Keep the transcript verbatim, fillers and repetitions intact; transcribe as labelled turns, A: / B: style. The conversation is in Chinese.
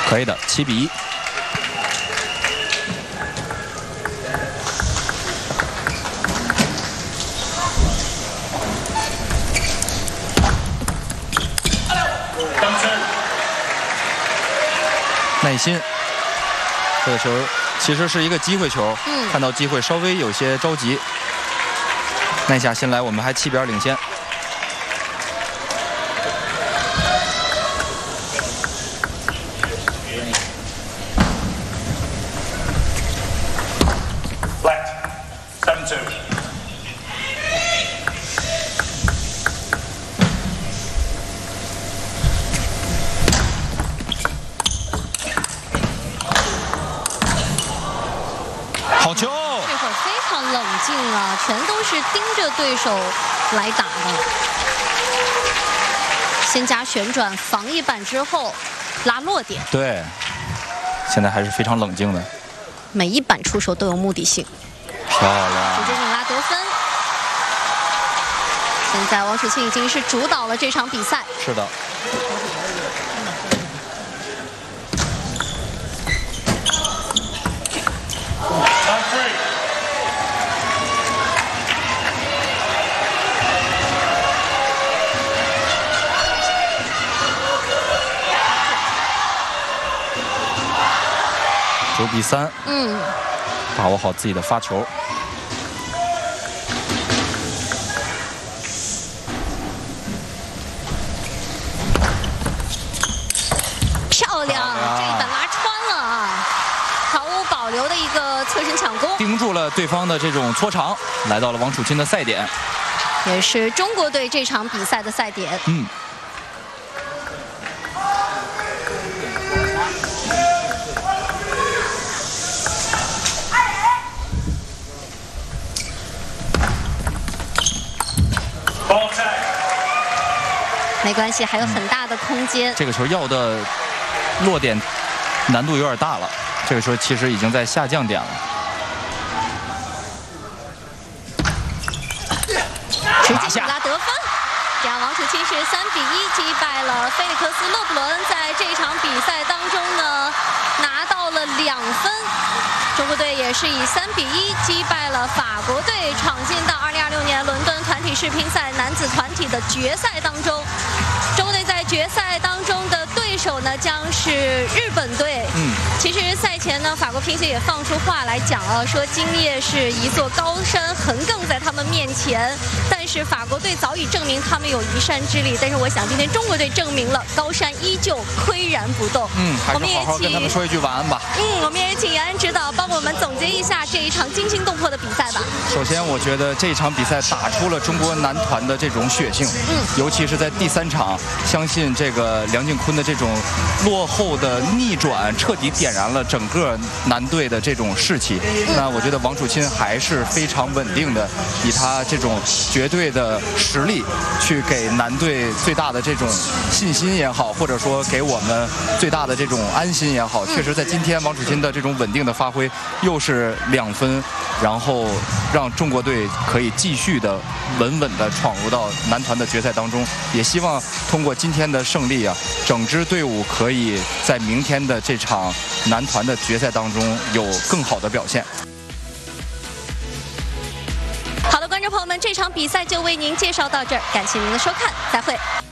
A: 可以的，七比一。耐心，这个球其实是一个机会球，嗯、看到机会稍微有些着急，耐下心来，我们还七比二领先。 好球！
B: 这会儿非常冷静啊，全都是盯着对手来打的。先加旋转防一板之后拉落点。
A: 对，现在还是非常冷静的。
B: 每一板出手都有目的性。
A: 漂亮！
B: 直接拧拉得分。现在王楚钦已经是主导了这场比赛。
A: 是的。 九比三，嗯，把握好自己的发球。
B: 漂亮，这一板拉穿了啊！毫无保留的一个侧身抢攻，
A: 盯住了对方的这种搓长，来到了王楚钦的赛点，
B: 也是中国队这场比赛的赛点。嗯。 没关系，还有很大的空间。
A: 嗯、这个球要的落点难度有点大了，这个球其实已经在下降点了。
B: 直接拉得分，这样王楚钦是三比一击败了菲利克斯·勒布伦，在这场比赛当中呢拿到了两分。中国队也是以三比一击败了法国队，闯进到二零二六年伦敦团体世乒赛男子团体的决赛当中。中国队在决赛当中的对手呢将是日本队。嗯，其实赛前呢，法国乒协也放出话来讲啊，说今夜是一座高山横亘在他们面前，但是法国队早已证明他们有移山之力。但是我想今天中国队证明了高山依旧岿然不动。
A: 嗯，还是好好跟他们说一句晚安吧。
B: 嗯，我们也请延安指导帮我们总结一下这一场惊心动魄的比赛吧。
A: 首先，我觉得这场比赛打出了中国男团的这种血性，嗯，尤其是在第三场，相信这个梁靖昆的这种落后的逆转，彻底点燃了整个男队的这种士气。嗯、那我觉得王楚钦还是非常稳定的，以他这种绝对的实力去给男队最大的这种信心也好，或者说给我们最大的这种安心也好。确实，在今天王楚钦的这种稳定的发挥，又是两分，然后让中国队可以继续的稳稳的闯入到男团的决赛当中。也希望通过今天的胜利啊，整支队伍可以在明天的这场男团的决赛当中有更好的表现。
B: 好的，观众朋友们，这场比赛就为您介绍到这儿，感谢您的收看，再会。